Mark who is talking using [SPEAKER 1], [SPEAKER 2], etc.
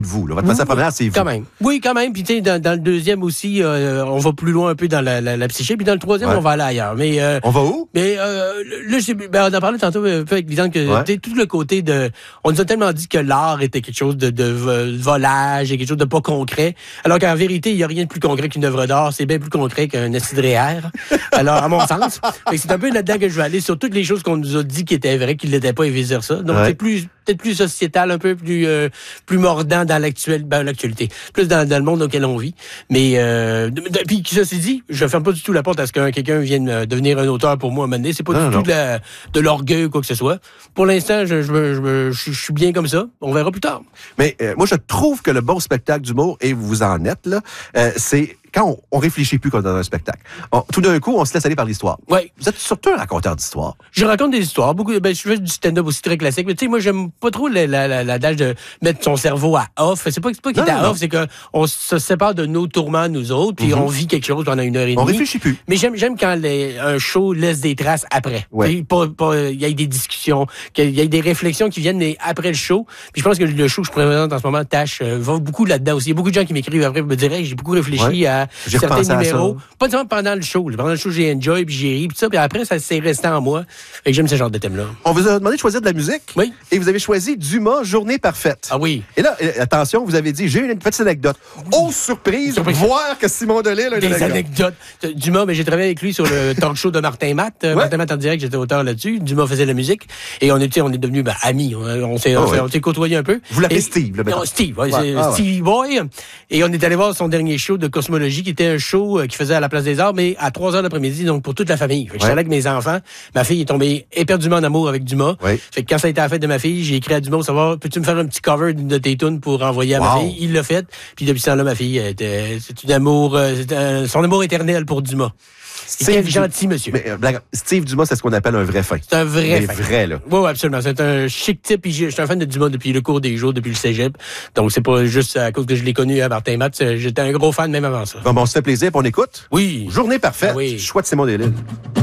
[SPEAKER 1] vous. Là. Votre matière première, c'est vous.
[SPEAKER 2] Quand même. Oui, quand même. Puis tu sais, dans le deuxième aussi, on va plus loin un peu dans la psyché. Puis dans le troisième, on va aller ailleurs. Mais
[SPEAKER 1] on va où?
[SPEAKER 2] Mais là, on en parlait tantôt un peu avec Vidante que tu sais, tout le côté de... On nous a tellement dit que l'art était quelque chose de volage et quelque chose de pas concret. Alors qu'en vérité, il y a rien de plus concret qu'une œuvre d'art. C'est bien plus concret qu'un acidréaire. Alors, à mon sens. C'est un peu là-dedans que je vais aller sur toutes les choses qu'on nous a dit qui étaient vraies, qui ne l'étaient pas, et vice-versa. Donc, c'est peut-être plus sociétal, un peu plus mordant dans l'actualité. Plus dans le monde auquel on vit. Mais, puis, ceci dit, je ferme pas du tout la porte à ce que quelqu'un vienne devenir un auteur pour moi à un moment donné. C'est pas du tout de l'orgueil ou quoi que ce soit. Pour l'instant, je suis bien comme ça. On verra plus tard.
[SPEAKER 1] Mais, moi, je trouve que le bon spectacle d'humour, et vous en êtes, là, c'est quand on réfléchit plus quand dans un spectacle. Tout d'un coup, on se laisse aller par l'histoire.
[SPEAKER 2] Oui.
[SPEAKER 1] Vous êtes surtout un raconteur d'histoire.
[SPEAKER 2] Je raconte des histoires. Beaucoup. Je fais du stand-up aussi très classique. Mais tu sais, moi, j'aime pas trop l'adage de mettre son cerveau à off. C'est pas qu'il est à off, c'est qu'on se sépare de nos tourments, nous autres, puis on vit quelque chose pendant 1 heure et demie.
[SPEAKER 1] On réfléchit plus.
[SPEAKER 2] Mais j'aime quand un show laisse des traces après. Il y a des discussions, qu'il y a des réflexions qui viennent après le show. Puis je pense que le show que je présente en ce moment, Tâche, va beaucoup là-dedans aussi. Il y a beaucoup de gens qui m'écrivent après pour me dire, hey, j'ai beaucoup réfléchi à certains numéros. Pas seulement pendant le show. Pendant le show, j'ai enjoy, puis j'ai ri, puis ça. Puis après, ça s'est resté en moi. Fait que j'aime ce genre de thème-là.
[SPEAKER 1] On vous a demandé de choisir de la musique.
[SPEAKER 2] Oui.
[SPEAKER 1] Et vous avez choisi Dumas, Journée parfaite.
[SPEAKER 2] Ah oui.
[SPEAKER 1] Et là, attention, vous avez dit, j'ai une petite anecdote. Oh, surprise! Voir que Simon Delille a une
[SPEAKER 2] anecdote. Dumas, mais j'ai travaillé avec lui sur le talk show de Martin Matt. Martin Matt en direct, j'étais auteur là-dessus. Dumas faisait la musique. Et on est devenus amis. On s'est côtoyés un peu.
[SPEAKER 1] Vous l'appelez Steve, là,
[SPEAKER 2] non, Steve. Steve Boy. Et on est allé voir son dernier show de Cosmologie, qui était un show qu'il faisait à la Place des Arts, mais à 3h l'après-midi, donc pour toute la famille. J'étais là avec mes enfants. Ma fille est tombée éperdument en amour avec Dumas. Fait que quand ça a été à la fête de ma fille, j'ai écrit à Dumas pour savoir, peux-tu me faire un petit cover de tes tunes pour envoyer à ma fille? Il l'a fait. Puis depuis ce temps-là, ma fille, c'est un amour, son amour éternel pour Dumas. C'est gentil, monsieur.
[SPEAKER 1] Mais, Steve Dumas, c'est ce qu'on appelle un vrai fin.
[SPEAKER 2] C'est un vrai fin.
[SPEAKER 1] Vrai, là.
[SPEAKER 2] Oui, absolument. C'est un chic type. Je suis un fan de Dumas depuis le cours des jours, depuis le cégep. Donc, c'est pas juste à cause que je l'ai connu à Martin Matt. J'étais un gros fan même avant ça.
[SPEAKER 1] Bon, ça fait plaisir. On écoute?
[SPEAKER 2] Oui.
[SPEAKER 1] Journée parfaite.
[SPEAKER 2] Oui.
[SPEAKER 1] Choix de Simon Delille.